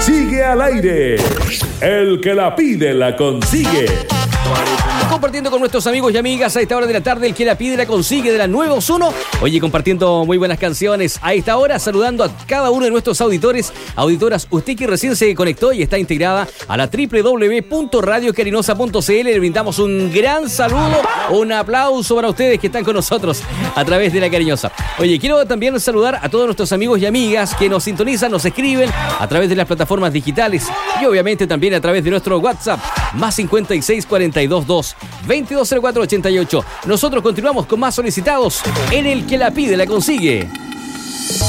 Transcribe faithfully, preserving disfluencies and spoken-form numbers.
sigue al aire. El que la pide la consigue. Compartiendo con nuestros amigos y amigas a esta hora de la tarde, el que la pide la consigue de la nueve uno. Oye, compartiendo muy buenas canciones a esta hora, saludando a cada uno de nuestros auditores, auditoras. Usted que recién se conectó y está integrada a la doble u doble u doble u punto radio carinosa punto c l, le brindamos un gran saludo, un aplauso para ustedes que están con nosotros a través de La Cariñosa. Oye, quiero también saludar a todos nuestros amigos y amigas que nos sintonizan, nos escriben a través de las plataformas digitales y obviamente también a través de nuestro WhatsApp, más cincuenta y seis, cuarenta y dos, dos, veintidós cero cuatro, ochenta y ocho. Nosotros continuamos con más solicitados en el que la pide la consigue.